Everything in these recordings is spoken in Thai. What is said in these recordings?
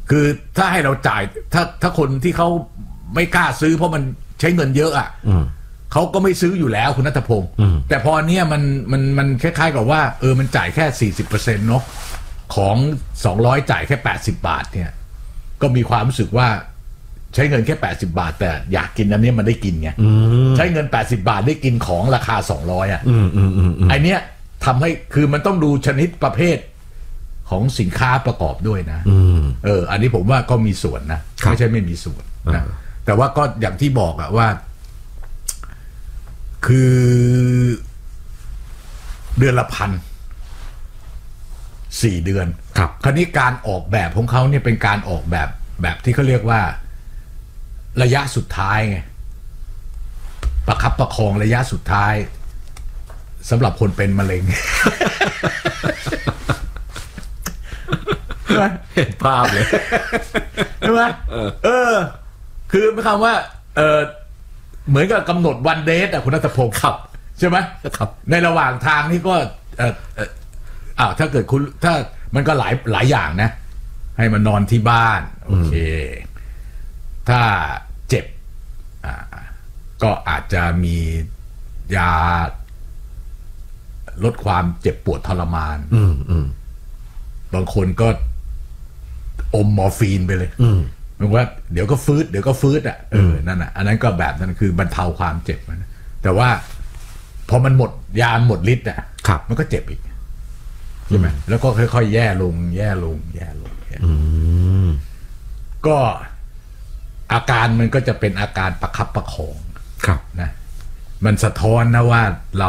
คือถ้าให้เราจ่ายถ้าคนที่เขาไม่กล้าซื้อเพราะมันใช้เงินเยอะอ่ะเขาก็ไม่ซื้ออยู่แล้วคุณณัฐพงศ์แต่พอเนี้ยมันคล้ายๆกับว่ามันจ่ายแค่ 40%เนาะของ200จ่ายแค่80 บาทเนี่ยก็มีความรู้สึกว่าใช้เงินแค่80 บาทแต่อยากกินอันนี้มันได้กินไงใช้เงิน80 บาทได้กินของราคา200อ่ะไอเนี้ยทำให้คือมันต้องดูชนิดประเภทของสินค้าประกอบด้วยนะอันนี้ผมว่าก็มีส่วนนะไม่ใช่ไม่มีส่วนนะแต่ว่าก็อย่างที่บอกอะว่าคือเดือนละ1,000 4 เดือนครับคราวนี้การออกแบบของเขาเนี่ยเป็นการออกแบบที่เขาเรียกว่าระยะสุดท้ายไงประคับประคองระยะสุดท้ายสำหรับคนเป็นมะเร็งเห็นภาพเลยใช่ไหมคือหมายความว่าเหมือนกับกำหนดวันเดทอะคุณณัฐพงศ์ครับใช่ไหมครับในระหว่างทางนี่ก็ถ้าเกิดคุณถ้ามันก็หลายอย่างนะให้มันนอนที่บ้านโอเคถ้าเจ็บก็อาจจะมียาลดความเจ็บปวดทรมานบางคนก็อมมอร์ฟีนไปเลยหมายว่าเดี๋ยวก็ฟืดอ่ะนั่นอ่ะอันนั้นก็แบบนั้นคือบรรเทาความเจ็บนะแต่ว่าพอมันหมดยาหมดฤทธิ์อ่ะมันก็เจ็บอีกใช่ไหมแล้วก็ค่อยๆแย่ลงก็อาการมันก็จะเป็นอาการประคับประคองนะมันสะท้อนนะว่าเรา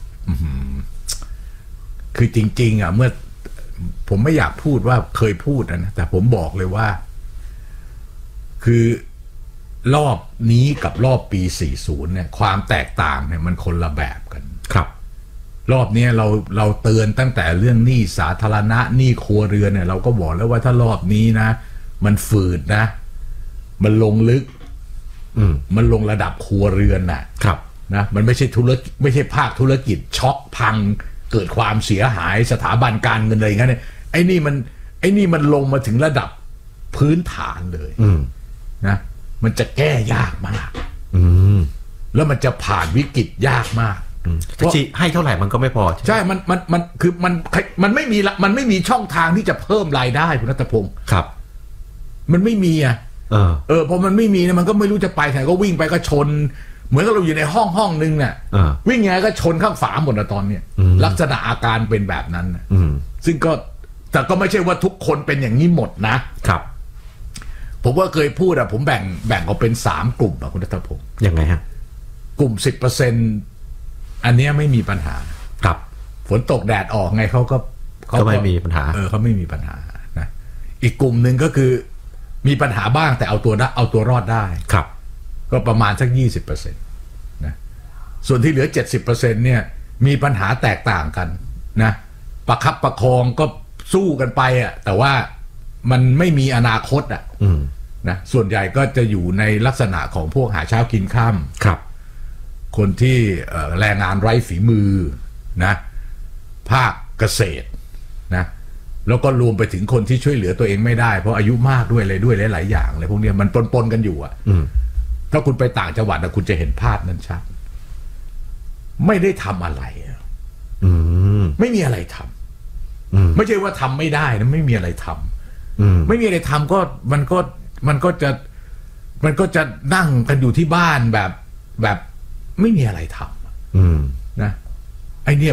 คือจริงๆอ่ะเมื่อผมไม่อยากพูดว่าเคยพูดนะแต่ผมบอกเลยว่าคือรอบนี้กับรอบปี40เนี่ยความแตกต่างเนี่ยมันคนละแบบกันครับรอบนี้เราเตือนตั้งแต่เรื่องหนี้สาธารณะหนี้ครัวเรือนเนี่ยเราก็บอกแล้วว่าถ้ารอบนี้นะมันฝืดนะมันลงลึกมันลงระดับครัวเรือนน่ะนะมันไม่ใช่ไม่ใช่ภาคธุรกิจช็อกพังเกิดความเสียหายสถาบันการเงินอะไรอย่างเงี้ยไอ้นี่มันลงมาถึงระดับพื้นฐานเลยนะมันจะแก้ยากมากแล้วมันจะผ่านวิกฤตยากมากเพราะให้เท่าไหร่มันก็ไม่พอใช่มันคือมันไม่มีช่องทางที่จะเพิ่มรายได้คุณณัฐพงศ์ครับมันไม่มีอ่ะพอมันไม่มีเนี่ยมันก็ไม่รู้จะไปไหนก็วิ่งไปก็ชนเหมือนกับเราอยู่ในห้องนึงเนี่ยวิ่งไงก็ชนข้างฝาหมดนะตอนเนี้ยลักษณะอาการเป็นแบบนั้นซึ่งก็แต่ก็ไม่ใช่ว่าทุกคนเป็นอย่างนี้หมดนะครับผมว่าเคยพูดอะผมแบ่งออกเป็น3 กลุ่มอะคุณณัฐพงศ์ยังไงฮะกลุ่ม 10%อันนี้ไม่มีปัญหาครับฝนตกแดดออกไงเขาไม่มีปัญหาเขาไม่มีปัญหานะอีกกลุ่มหนึ่งก็คือมีปัญหาบ้างแต่เอาตัวรอดได้ครับก็ประมาณสัก 20% นะส่วนที่เหลือ 70% เนี่ยมีปัญหาแตกต่างกันนะประคับประคองก็สู้กันไปอ่ะแต่ว่ามันไม่มีอนาคตอ่ะนะส่วนใหญ่ก็จะอยู่ในลักษณะของพวกหาเช้ากินค่ำครับคนที่แรงงานไร้ฝีมือนะภาคเกษตรนะแล้วก็รวมไปถึงคนที่ช่วยเหลือตัวเองไม่ได้เพราะอายุมากด้วยอะไรด้วยหลายๆอย่างเลยพวกนี้มันปนกันอยู่อ่ะถ้าคุณไปต่างจังหวัดนะคุณจะเห็นภาพนั้นชัดไม่ได้ทำอะไรไม่มีอะไรทำไม่ใช่ว่าทำไม่ได้นะไม่มีอะไรทำไม่มีอะไรทำก็มันก็จะนั่งกันอยู่ที่บ้านแบบไม่มีอะไรทำนะไอเนี่ย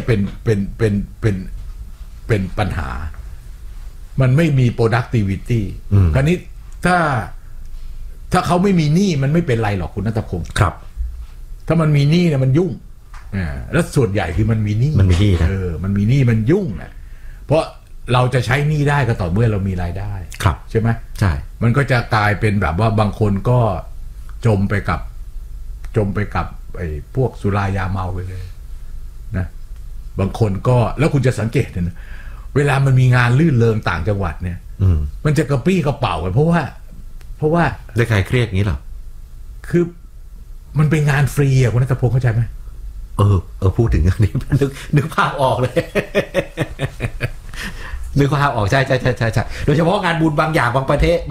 เป็นปัญหามันไม่มี productivity คราวนี้ถ้าเขาไม่มีหนี้มันไม่เป็นไรหรอกคุณณัฐพงศ์ครับถ้ามันมีหนี้เนี่ยมันยุ่งแล้วส่วนใหญ่คือมันมีหนี้นะมันมีหนี้มันยุ่งนะเพราะเราจะใช้หนี้ได้ก็ต่อเมื่อเรามีรายได้ครับใช่ไหมใช่มันก็จะกลายเป็นแบบว่าบางคนก็จมไปกับไอ้พวกสุรายาเมาไปเลยนะบางคนก็แล้วคุณจะสังเกตนะเวลามันมีงานลื่นเริงต่างจังหวัดเนี่ยมันจะกระปรี้กระเป๋ากันเพราะว่าได้ใครเครียดงี้หรอคือมันเป็นงานฟรีอะคุณณัฐพงศ์เข้าใจไหมพูดถึงอันนี้นึกภาพออกเลยนึกภาพออกใช่โดยเฉพาะงานบุญบางอย่างบางประเทศ